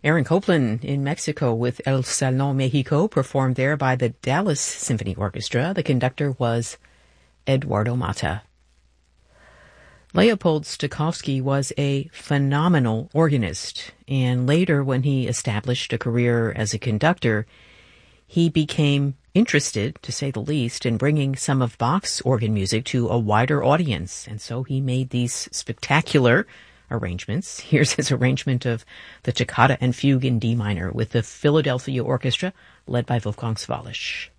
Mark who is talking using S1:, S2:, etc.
S1: Aaron Copland in Mexico with El Salón Mexico, performed there by the Dallas Symphony Orchestra. The conductor was Eduardo Mata. Leopold Stokowski was a phenomenal organist, and later when he established a career as a conductor, he became interested, to say the least, in bringing some of Bach's organ music to a wider audience, and so he made these spectacular arrangements. Here's his arrangement of the Toccata and Fugue in D minor with the Philadelphia Orchestra, led by Wolfgang Sawallisch.